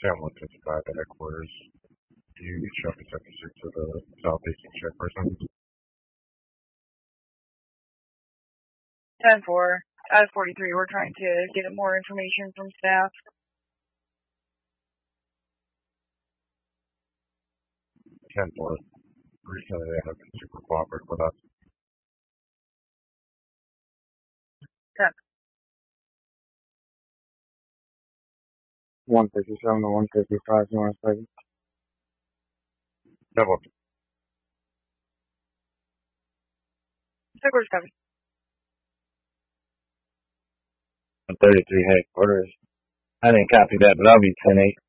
Sam 155 at headquarters. Do you show me 76 to the southeastern check person? 10-4. At 43, we're trying to get more information from staff. 10-4. Recently they have been super cooperative with us. 10. 157 to 155, you want to say? Double. Headquarters copy. 33 headquarters. I didn't copy that, but I'll be 10-8.